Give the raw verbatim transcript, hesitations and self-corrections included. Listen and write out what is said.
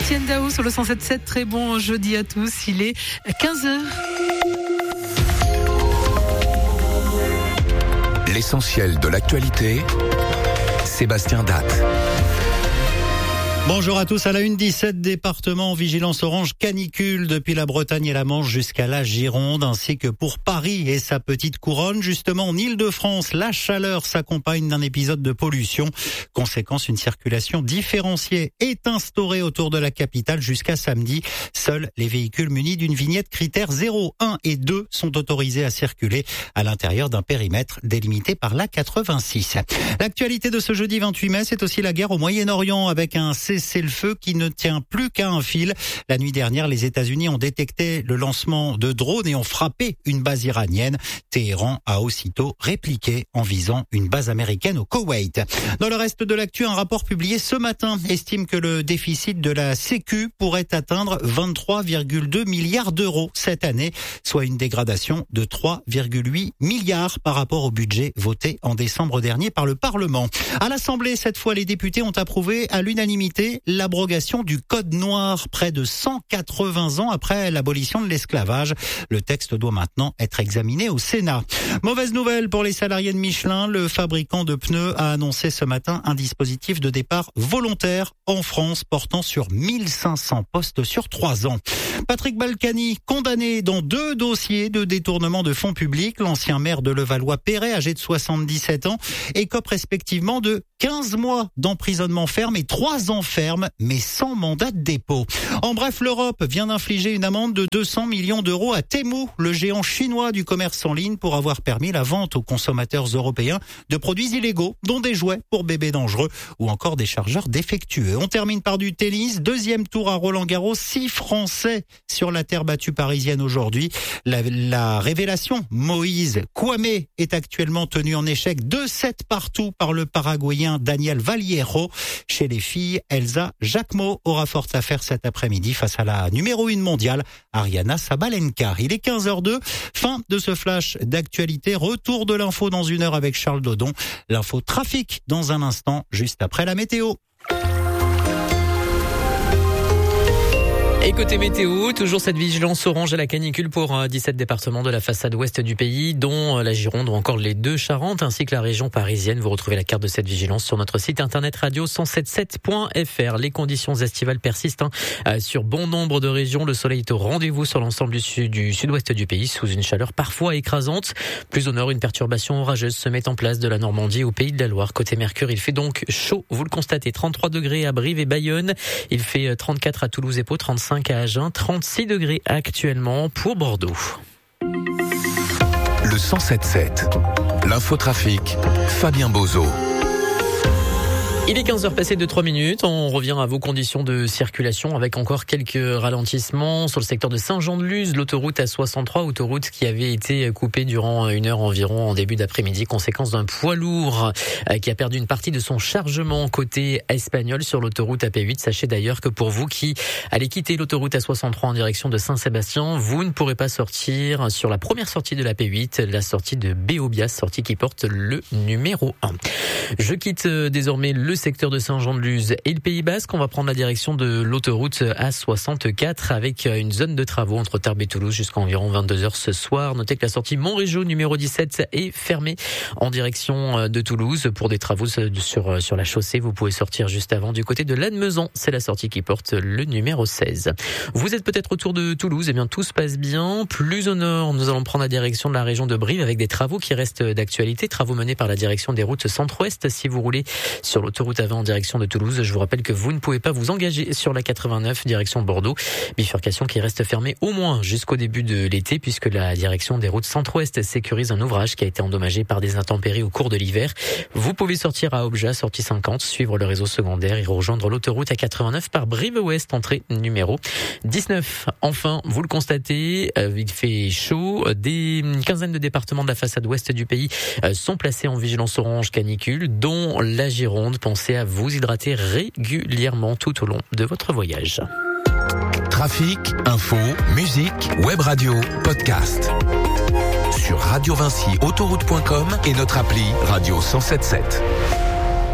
Étienne Dao sur le cent sept sept. Très bon jeudi à tous. Il est quinze heures. L'essentiel de l'actualité, Sébastien Datte. Bonjour à tous. À la une, dix-sept départements en vigilance orange canicule depuis la Bretagne et la Manche jusqu'à la Gironde, ainsi que pour Paris et sa petite couronne. Justement, en Île-de-France, la chaleur s'accompagne d'un épisode de pollution. Conséquence, une circulation différenciée est instaurée autour de la capitale jusqu'à samedi. Seuls les véhicules munis d'une vignette critère zéro, un et deux sont autorisés à circuler à l'intérieur d'un périmètre délimité par l'A quatre-vingt-six. L'actualité de ce jeudi vingt-huit mai, c'est aussi la guerre au Moyen-Orient avec un cessez-le-feu qui ne tient plus qu'à un fil. La nuit dernière, les États-Unis ont détecté le lancement de drones et ont frappé une base iranienne. Téhéran a aussitôt répliqué en visant une base américaine au Koweït. Dans le reste de l'actu, un rapport publié ce matin estime que le déficit de la Sécu pourrait atteindre vingt-trois virgule deux milliards d'euros cette année, soit une dégradation de trois virgule huit milliards par rapport au budget voté en décembre dernier par le Parlement. À l'Assemblée, cette fois, les députés ont approuvé à l'unanimité l'abrogation du Code noir près de cent quatre-vingts ans après l'abolition de l'esclavage. Le texte doit maintenant être examiné au Sénat. Mauvaise nouvelle pour les salariés de Michelin. Le fabricant de pneus a annoncé ce matin un dispositif de départ volontaire en France portant sur mille cinq cents postes sur trois ans. Patrick Balkany, condamné dans deux dossiers de détournement de fonds publics. L'ancien maire de Levallois-Perret, âgé de soixante-dix-sept ans, écope respectivement de quinze mois d'emprisonnement ferme et trois ans ferme, mais sans mandat de dépôt. En bref, l'Europe vient d'infliger une amende de deux cents millions d'euros à Temu, le géant chinois du commerce en ligne, pour avoir permis la vente aux consommateurs européens de produits illégaux, dont des jouets pour bébés dangereux ou encore des chargeurs défectueux. On termine par du tennis. Deuxième tour à Roland-Garros. Six Français sur la terre battue parisienne aujourd'hui. La, la révélation, Moïse Kwame, est actuellement tenu en échec deux sept partout par le Paraguayen Daniel Vallejo. Chez les filles, Elsa Jacquemot aura fort à faire cet après-midi face à la numéro une mondiale, Ariana Sabalenka. Il est quinze heures deux. Fin de ce flash d'actualité. Retour de l'info dans une heure avec Charles Dodon. L'info trafic dans un instant, juste après la météo. Et côté météo, toujours cette vigilance orange à la canicule pour dix-sept départements de la façade ouest du pays, dont la Gironde ou encore les deux Charentes, ainsi que la région parisienne. Vous retrouvez la carte de cette vigilance sur notre site internet radio cent soixante-dix-sept point f r. Les conditions estivales persistent hein, sur bon nombre de régions. Le soleil est au rendez-vous sur l'ensemble du, sud, du sud-ouest du pays, sous une chaleur parfois écrasante. Plus au nord, une perturbation orageuse se met en place de la Normandie au pays de la Loire. Côté Mercure, il fait donc chaud, vous le constatez, trente-trois degrés à Brive et Bayonne. Il fait trente-quatre à Toulouse et Pau, trente-cinq à Agen, trente-six degrés actuellement pour Bordeaux. Le cent soixante-dix-sept, l'infotrafic, Fabien Bozo. Il est quinze heures passées de trois minutes. On revient à vos conditions de circulation avec encore quelques ralentissements sur le secteur de Saint-Jean-de-Luz. L'autoroute A soixante-trois, autoroute qui avait été coupée durant une heure environ en début d'après-midi, conséquence d'un poids lourd qui a perdu une partie de son chargement côté espagnol sur l'autoroute A P huit. Sachez d'ailleurs que pour vous qui allez quitter l'autoroute A soixante-trois en direction de Saint-Sébastien, vous ne pourrez pas sortir sur la première sortie de l'A P huit, la sortie de Béobias, sortie qui porte le numéro un. Je quitte désormais le secteur de Saint-Jean-de-Luz et le Pays Basque. On va prendre la direction de l'autoroute A soixante-quatre avec une zone de travaux entre Tarbes et Toulouse jusqu'à environ vingt-deux heures ce soir. Notez que la sortie Montrégeau numéro dix-sept est fermée en direction de Toulouse pour des travaux sur, sur la chaussée. Vous pouvez sortir juste avant du côté de Lannemezan. C'est la sortie qui porte le numéro seize. Vous êtes peut-être autour de Toulouse. Eh bien, tout se passe bien. Plus au nord, nous allons prendre la direction de la région de Brive avec des travaux qui restent d'actualité. Travaux menés par la direction des routes centre-ouest. Si vous roulez sur l'autoroute A vingt en direction de Toulouse, je vous rappelle que vous ne pouvez pas vous engager sur la quatre-vingt-neuf direction Bordeaux. Bifurcation qui reste fermée au moins jusqu'au début de l'été puisque la direction des routes centre-ouest sécurise un ouvrage qui a été endommagé par des intempéries au cours de l'hiver. Vous pouvez sortir à Obja, sortie cinquante, suivre le réseau secondaire et rejoindre l'autoroute A quatre-vingt-neuf par Brive-Ouest, entrée numéro dix-neuf. Enfin, vous le constatez, il fait chaud. Des quinzaines de départements de la façade ouest du pays sont placés en vigilance orange canicule, dont la Gironde. Pensez à vous hydrater régulièrement tout au long de votre voyage. Trafic, info, musique, web radio, podcast. Sur Radio Vinci Autoroute point com et notre appli Radio cent soixante-dix-sept.